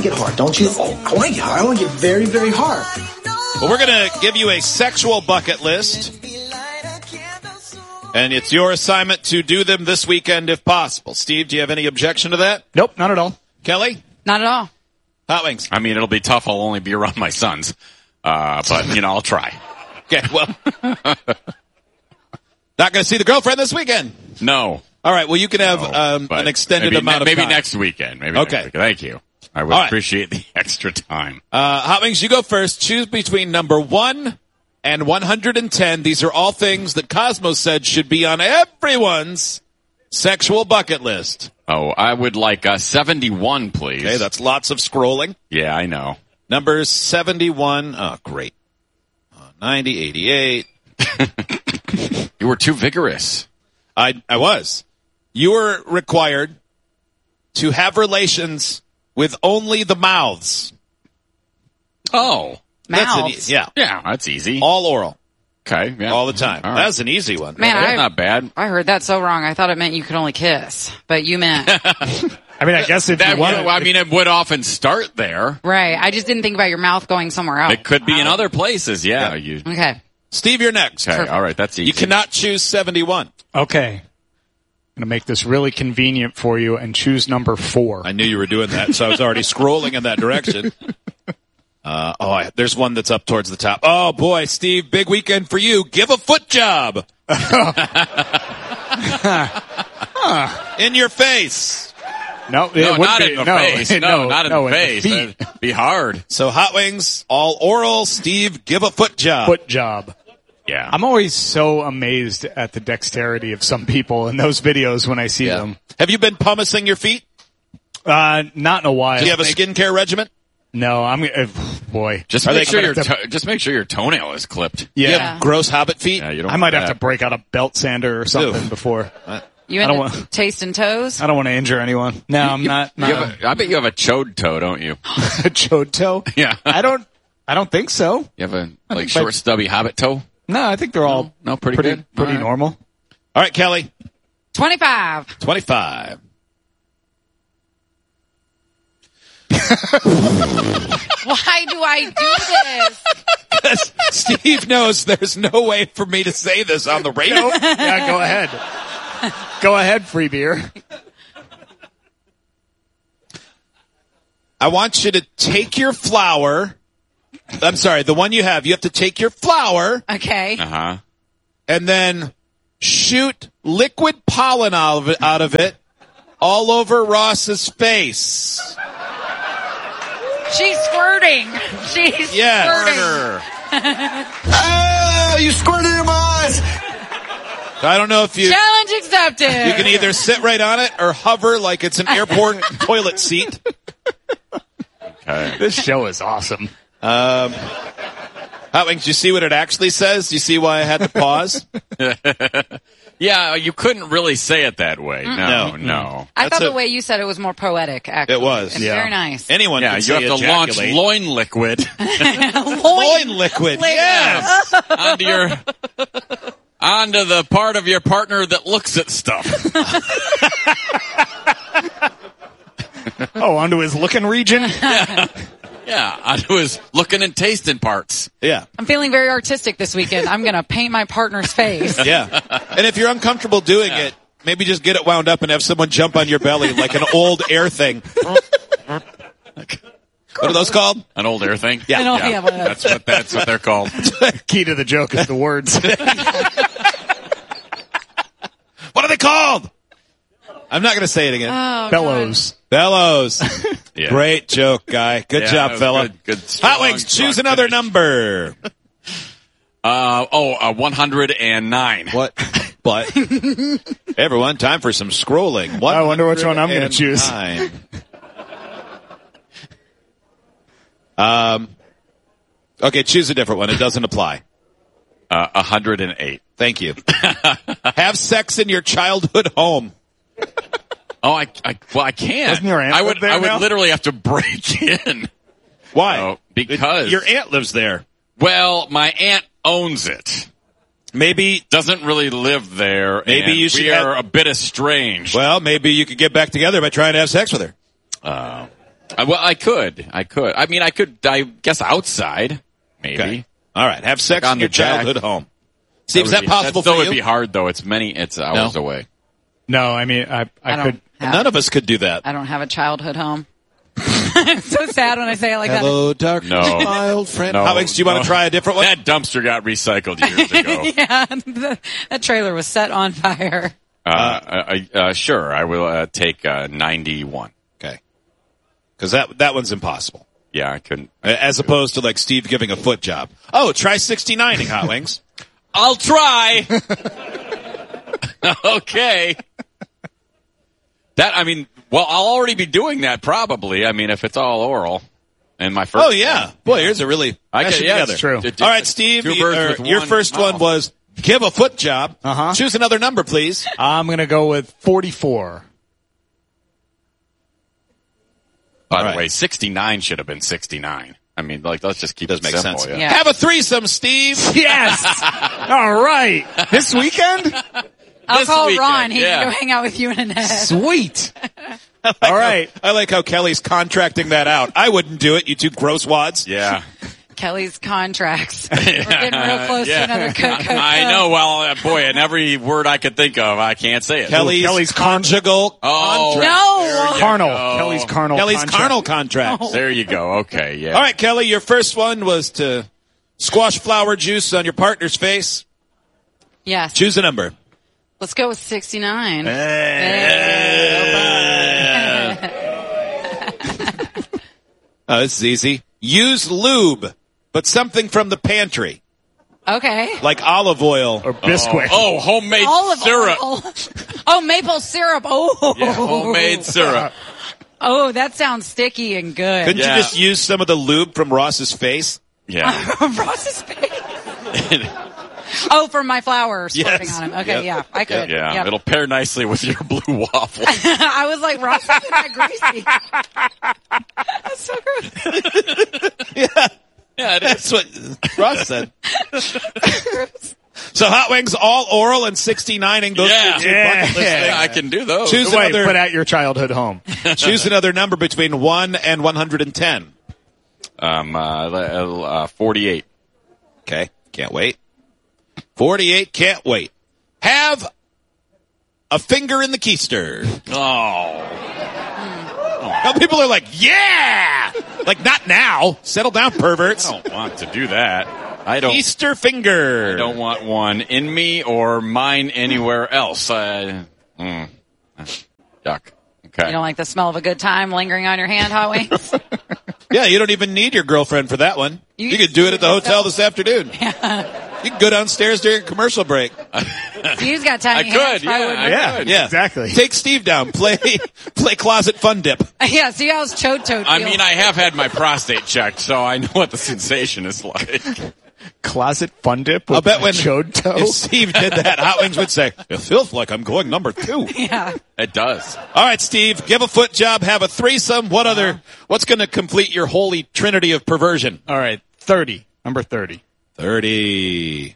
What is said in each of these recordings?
to get hard, don't you? Oh, I want to get hard. I want to get very, very hard. Well, we're going to give you a sexual bucket list. And it's your assignment to do them this weekend if possible. Steve, do you have any objection to that? Nope, not at all. Kelly? Not at all. Hot Wings? I mean, it'll be tough. I'll only be around my sons. But, I'll try. Okay, well. Not going to see the girlfriend this weekend? No. All right, well, you can have an extended amount of time. Maybe next weekend. Okay. Thank you. I would appreciate the extra time. Hot Wings, you go first. Choose between number 1 and 110. These are all things that Cosmo said should be on everyone's sexual bucket list. Oh, I would like 71, please. Okay, that's lots of scrolling. Yeah, I know. Number 71. Oh, great. 90, 88. You were too vigorous. I was. You were required to have relations with only the mouths. Oh. Mouths? Yeah, that's easy. All oral. Okay, yeah. All the time. All right. That's an easy one. Man, That's not bad. I heard that so wrong. I thought it meant you could only kiss, but you meant I mean, I guess if you want it would often start there. right. I just didn't think about your mouth going somewhere else. It could be in other places, yeah. Okay. Steve, you're next. Okay, all right, that's easy. You cannot choose 71. Okay. I'm going to make this really convenient for you and choose number 4. I knew you were doing that, so I was already scrolling in that direction. There's one that's up towards the top. Oh, boy, Steve, big weekend for you. Give a foot job. In your face. No, not in the face. No, not in the face. feet. That'd be hard. So Hot Wings, all oral. Steve, give a foot job. Foot job. Yeah. I'm always so amazed at the dexterity of some people in those videos when I see them. Have you been pumicing your feet? Not in a while. Do you have a skincare regimen? No, boy. Just make sure your toenail is clipped. Yeah. You have gross hobbit feet? Yeah, you don't I might want have to break out a belt sander or something before. You into tasting toes? I don't want to injure anyone. No, I'm not. I bet you have a chode toe, don't you? A chode toe? Yeah. I don't think so. You have a short, stubby hobbit toe? No, I think they're all pretty good. Pretty All right. normal. All right, Kelly. 25. 25. Why do I do this? Steve knows there's no way for me to say this on the radio. Yeah, go ahead. Go ahead, free beer. I want you to take your flour. I'm sorry, the one you have to take your flour. Okay. Uh-huh. And then shoot liquid pollen out of it all over Ross's face. She's squirting. She's squirting. Oh, you squirted in my eyes. I don't know if you Challenge accepted. You can either sit right on it or hover like it's an airport toilet seat. Okay. This show is awesome. Hot Wings, do you see what it actually says? Do you see why I had to pause? Yeah, you couldn't really say it that way. No. I thought the way you said it was more poetic, actually. It was. It's very nice. Anyone can you say have to launch loin liquid Loin liquid. Yes. onto the part of your partner that looks at stuff. Oh, onto his looking region? Yeah, onto his looking and tasting parts. Yeah. I'm feeling very artistic this weekend. I'm going to paint my partner's face. Yeah. And if you're uncomfortable doing it, maybe just get it wound up and have someone jump on your belly like an old air thing. What are those called? An old air thing? I don't have one of those. That's what they're called. Key to the joke is the words. What are they called? I'm not going to say it again. Oh, Bellows. Bellows. Yeah. Great joke, guy. Good job, fella. Good, Hot Wings, choose another number. 109. What? But everyone, time for some scrolling. I wonder which one I'm going to choose. 109. Okay, choose a different one. It doesn't apply. 108. Thank you. Have sex in your childhood home. Oh, I can't. Doesn't your aunt I live would there now? literally have to break in. Why? Oh, because your aunt lives there. Well, my aunt owns it. Maybe Doesn't really live there. Maybe and you should we are a bit estranged. Well, maybe you could get back together by trying to have sex with her. Well, I could. I mean, I guess outside, maybe. Okay. All right. Have sex Like on in your the deck. childhood home. Steve, is that possible that for would you? be hard, though. It's hours away. No, I mean, I could. None of us could do that. I don't have a childhood home. It's so sad when I say it like Hello, dark No. child friend. No. Alex, do you want to try a different one? That dumpster got recycled years ago. that. Yeah, that trailer was set on fire. Sure, I will take 91. Okay. Because that one's impossible. Yeah, I couldn't. As opposed to like Steve giving a foot job. Oh, try 69ing, Hot Wings. I'll try. Okay. Well, I'll already be doing that probably. I mean, if it's all oral. And my first. Oh yeah, boy, here's a really meshing together. it's true. All right, Steve, your first one was give a foot job. Uh-huh. Choose another number, please. I'm going to go with 44. By All the right. way, 69 should have been 69. I mean, like, let's just keep Does it make simple. sense. Yeah. Yeah. Have a threesome, Steve. Yes. All right. This weekend. I'll This call weekend, Ron. He yeah. can go hang out with you and Annette. Sweet. All right. I like how Kelly's contracting that out. I wouldn't do it, you two gross wads. Yeah. Kelly's contracts. We're getting real close to another cook. I know. Well, boy, and every word I could think of, I can't say it. Kelly's conjugal Oh. contract. No. Carnal. go. Kelly's carnal. Kelly's contract. carnal contract. There you go. Okay, yeah. All right, Kelly, your first one was to squash flower juice on your partner's face. Yes. Choose a number. Let's go with 69. Oh, this is easy. Use lube, but something from the pantry, Okay. like olive oil. Or Bisquick. Oh, homemade Olive syrup. oil. Oh, maple syrup. Oh. Yeah, homemade syrup. Oh, that sounds sticky and good. Couldn't Yeah. you just use some of the lube from Ross's face? Yeah. Ross's face. Oh, for my flower squirting Yes. on him. Okay, Yep. yeah, I could. Yeah. Yep. It'll pair nicely with your blue waffle. I was like, Ross isn't that greasy. That's so gross. Yeah, it is. That's what Ross said. So Hot Wings, all oral and 69ing. Those Yeah. are two bucket list Yeah. things. I can do those. Choose Wait, another, but at your childhood home. choose another number between 1 and 110. 48. Okay, can't wait. 48, can't wait. Have a finger in the keister. Oh. Now people are like, yeah! Like, not now. Settle down, perverts. I don't want to do that. I Easter finger. don't want one in me or mine anywhere else. Yuck. Okay. You don't like the smell of a good time lingering on your hand, Hot Wings? Yeah, you don't even need your girlfriend for that one. You could do it at the hotel this afternoon. You can go downstairs during a commercial break. Steve's got tiny I could, hands. Probably yeah, wouldn't- I Yeah, could. Yeah, exactly. Take Steve down. Play closet fun dip. Yeah, see how his chode toad I feels. mean, I have had my prostate checked, so I know what the sensation is like. Closet fun dip with I'll bet when chode toe. if Steve did that, Hot Wings would say, "It feels like I'm going number 2." Yeah. It does. All right, Steve, give a foot job, have a threesome. What's going to complete your holy trinity of perversion? All right, 30. Number 30. 30.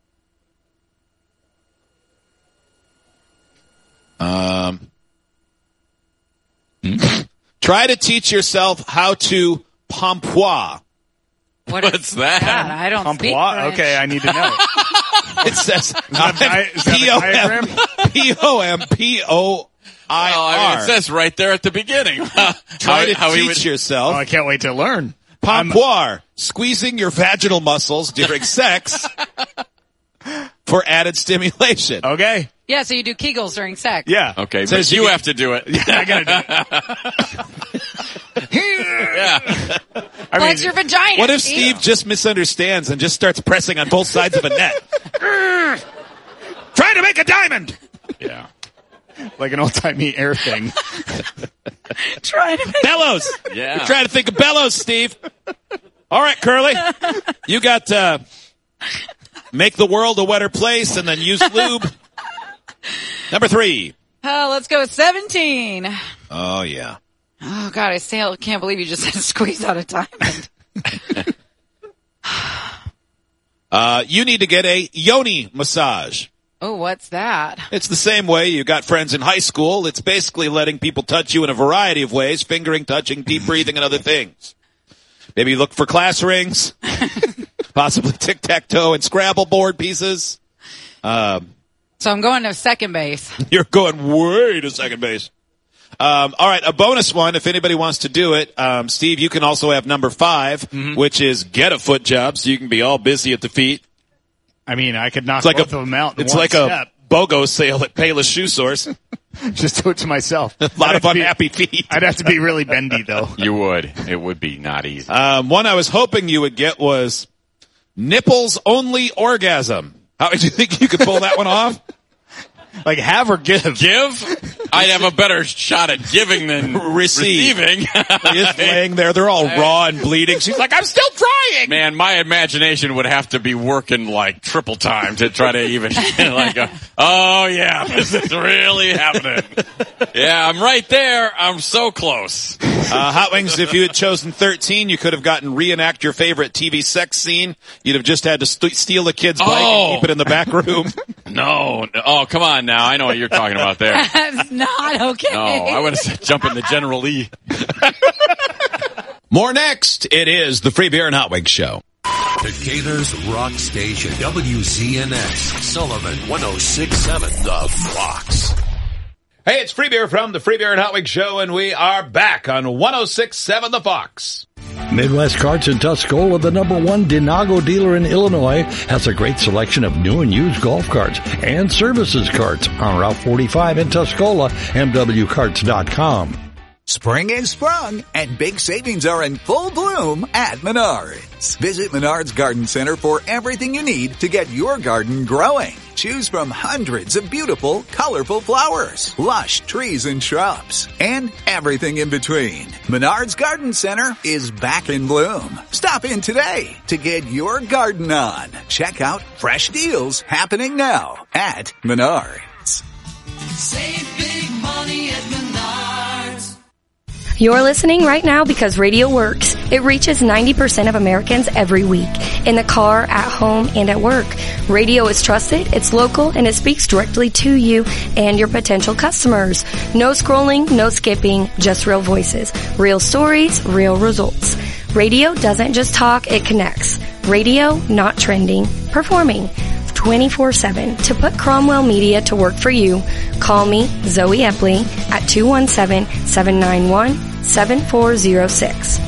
Try to teach yourself how to pompoir. What's that? God, I don't speak Pompoir? French. Okay, I need to know. It says is that a diagram? P-O-M-P-O-I-R. I mean, it says right there at the beginning. Try to how he teach would- yourself. Oh, I can't wait to learn. Pompoir, squeezing your vaginal muscles during sex for added stimulation. Okay. Yeah, so you do Kegels during sex. Yeah. Okay, Says but you you get- have to do it. I gotta do it. Yeah. I Flex your vagina. What if Steve just misunderstands and just starts pressing on both sides of a net? Trying to make a diamond. Yeah. like an old-timey air thing. Trying to make Bellows. Yeah. You're trying to think of bellows, Steve. All right, Curly. You got make the world a wetter place and then use lube. Number 3. let's go with 17. Oh, yeah. Oh, God, I still can't believe you just had to squeeze out a diamond. You need to get a yoni massage. Oh, what's that? It's the same way you got friends in high school. It's basically letting people touch you in a variety of ways, fingering, touching, deep breathing, and other things. Maybe look for class rings, possibly tic-tac-toe and Scrabble board pieces. So I'm going to second base. You're going way to second base. All right, a bonus one if anybody wants to do it. Steve, you can also have number 5, which is get a foot job so you can be all busy at the feet. I mean, I could knock both of them out in It's one like step. a BOGO sale at Payless Shoe Source. Just do it to myself. A lot of unhappy feet. I'd have to be really bendy, though. You would. It would be not easy. One I was hoping you would get was nipples only orgasm. How did you think you could pull that one off? Like have or give? Give? I'd have a better shot at giving than receiving. Just laying there. They're all raw and bleeding. She's like, I'm still trying. Man, my imagination would have to be working like triple time to try to even oh yeah, this is really happening. Yeah, I'm right there. I'm so close. Hot Wings, if you had chosen 13, you could have gotten reenact your favorite TV sex scene. You'd have just had to steal a kid's bike and keep it in the back room. No. Oh, come on now. I know what you're talking about there. That's not okay. No, I would have said jump in the General Lee. More next. It is the Free Beer and Hot Wings Show. Decatur's Rock Station, WZNS, Sullivan 106.7 The Fox. Hey, it's Free Beer from the Free Beer and Hot Wings Show, and we are back on 106.7 The Fox. Midwest Carts in Tuscola, the #1 Denago dealer in Illinois, has a great selection of new and used golf carts and services carts on Route 45 in Tuscola, MWCarts.com. Spring is sprung, and big savings are in full bloom at Menards. Visit Menards Garden Center for everything you need to get your garden growing. Choose from hundreds of beautiful, colorful flowers, lush trees and shrubs, and everything in between. Menards Garden Center is back in bloom. Stop in today to get your garden on. Check out fresh deals happening now at Menards. Save big money at Menards. You're listening right now because radio works. It reaches 90% of Americans every week. In the car, at home, and at work. Radio is trusted, it's local, and it speaks directly to you and your potential customers. No scrolling, no skipping, just real voices. Real stories, real results. Radio doesn't just talk, it connects. Radio, not trending, performing. 24/7. To put Cromwell Media to work for you, call me, Zoe Epley, at 217-791-7406.